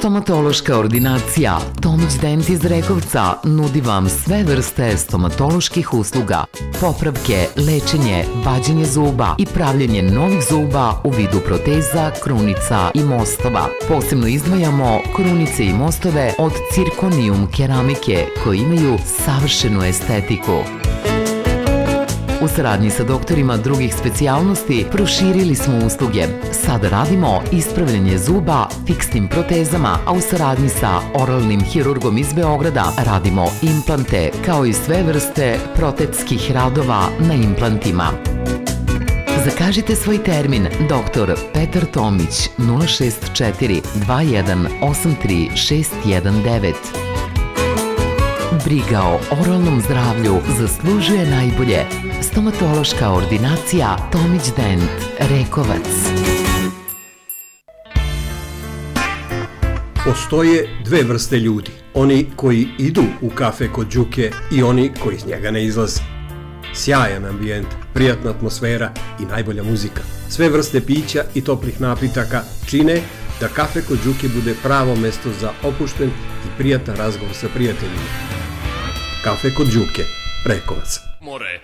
Stomatološka ordinacija Tomić Dent iz Rekovca nudi vam sve vrste stomatoloških usluga, popravke, lečenje, vađenje zuba i pravljenje novih zuba u vidu proteza, krunica i mostova. Posebno izdvajamo krunice i mostove od cirkonijum keramike koji imaju savršenu estetiku. U saradnji sa doktorima drugih specijalnosti proširili smo usluge. Sada radimo ispravljanje zuba fiksnim protezama, a u saradnji sa oralnim hirurgom iz Beograda radimo implante, kao i sve vrste protetskih radova na implantima. Zakažite svoj termin. Dr. Petar Tomić, 064 2183 619. Briga o oralnom zdravlju zaslužuje najbolje. Stomatološka ordinacija Tomić Dent, Rekovac. Postoje dve vrste ljudi. Oni koji idu u kafe kod Đuke i oni koji iz njega ne izlaze. Sjajan ambijent, prijatna atmosfera i najbolja muzika. Sve vrste pića i toplih napitaka čine da kafe kod Đuke bude pravo mesto za opušten i prijatan razgovor sa prijateljima. Kafe kod Đuke, Rekovac. More.